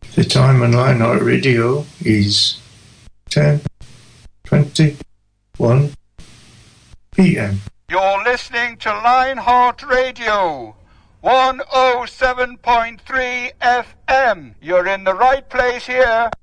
The time on Lionheart Radio is 10:21 p.m. You're listening to Lionheart Radio, 107.3 FM. You're in the right place here.